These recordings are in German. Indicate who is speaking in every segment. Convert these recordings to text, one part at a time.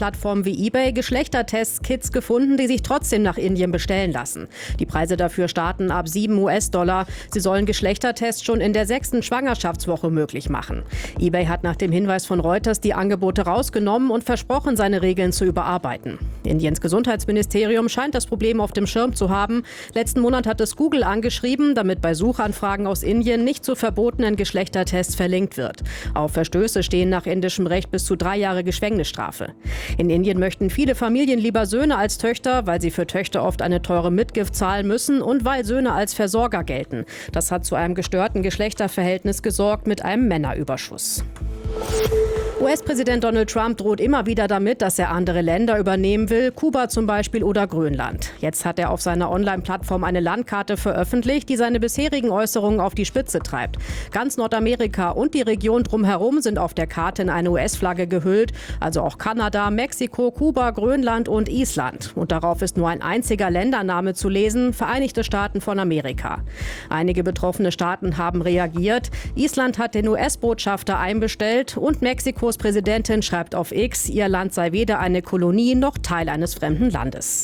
Speaker 1: Plattformen wie eBay Geschlechtertests-Kits gefunden, die sich trotzdem nach Indien bestellen lassen. Die Preise dafür starten ab $7. Sie sollen Geschlechtertests schon in der 6. Schwangerschaftswoche möglich machen. eBay hat nach dem Hinweis von Reuters die Angebote rausgenommen und versprochen, seine Regeln zu überarbeiten. Indiens Gesundheitsministerium scheint das Problem auf dem Schirm zu haben. Letzten Monat hat es Google angeschrieben, damit bei Suchanfragen aus Indien nicht zu verbotenen Geschlechtertests verlinkt wird. Auf Verstöße stehen nach indischem Recht bis zu 3 Jahre Gefängnisstrafe. In Indien möchten viele Familien lieber Söhne als Töchter, weil sie für Töchter oft eine teure Mitgift zahlen müssen und weil Söhne als Versorger gelten. Das hat zu einem gestörten Geschlechterverhältnis gesorgt mit einem Männerüberschuss. US-Präsident Donald Trump droht immer wieder damit, dass er andere Länder übernehmen will, Kuba zum Beispiel oder Grönland. Jetzt hat er auf seiner Online-Plattform eine Landkarte veröffentlicht, die seine bisherigen Äußerungen auf die Spitze treibt. Ganz Nordamerika und die Region drumherum sind auf der Karte in eine US-Flagge gehüllt, also auch Kanada, Mexiko, Kuba, Grönland und Island. Und darauf ist nur ein einziger Ländername zu lesen, Vereinigte Staaten von Amerika. Einige betroffene Staaten haben reagiert. Island hat den US-Botschafter einbestellt und Mexikos Präsidentin schreibt auf X, ihr Land sei weder eine Kolonie noch Teil eines fremden Landes.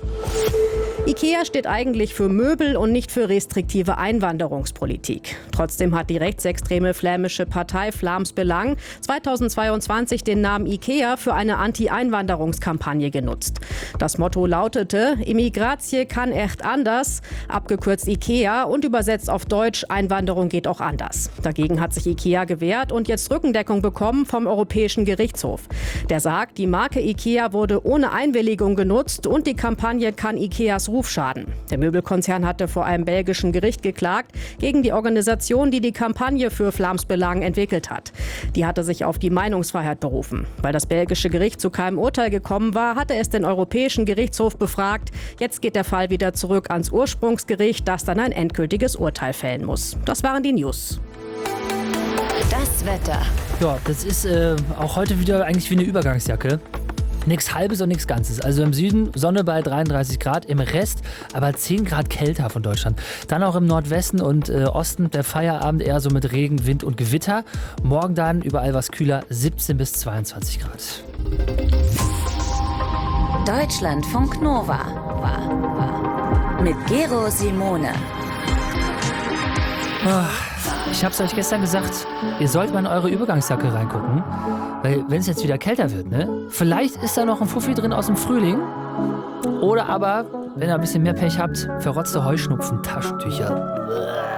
Speaker 1: IKEA steht eigentlich für Möbel und nicht für restriktive Einwanderungspolitik. Trotzdem hat die rechtsextreme flämische Partei Vlaams Belang 2022 den Namen IKEA für eine Anti-Einwanderungskampagne genutzt. Das Motto lautete Immigratie kann echt anders, abgekürzt IKEA und übersetzt auf Deutsch Einwanderung geht auch anders. Dagegen hat sich IKEA gewehrt und jetzt Rückendeckung bekommen vom Europäischen Gerichtshof. Der sagt, die Marke IKEA wurde ohne Einwilligung genutzt und die Kampagne kann IKEAs Ruf schaden. Der Möbelkonzern hatte vor einem belgischen Gericht geklagt gegen die Organisation, die die Kampagne für Vlaams Belang entwickelt hat. Die hatte sich auf die Meinungsfreiheit berufen. Weil das belgische Gericht zu keinem Urteil gekommen war, hatte es den Europäischen Gerichtshof befragt. Jetzt geht der Fall wieder zurück ans Ursprungsgericht, das dann ein endgültiges Urteil fällen muss. Das waren die News.
Speaker 2: Das Wetter.
Speaker 3: Ja, das ist auch heute wieder eigentlich wie eine Übergangsjacke. Nichts Halbes und nichts Ganzes. Also im Süden Sonne bei 33 Grad, im Rest aber 10 Grad kälter von Deutschland. Dann auch im Nordwesten und Osten der Feierabend eher so mit Regen, Wind und Gewitter. Morgen dann überall was kühler, 17 bis 22 Grad.
Speaker 2: Deutschlandfunk Nova. Mit Gero Simone.
Speaker 3: Ich hab's euch gestern gesagt, ihr sollt mal in eure Übergangsjacke reingucken, weil wenn es jetzt wieder kälter wird, ne? Vielleicht ist da noch ein Fuffi drin aus dem Frühling. Oder aber, wenn ihr ein bisschen mehr Pech habt, verrotzte Heuschnupfen-Taschentücher.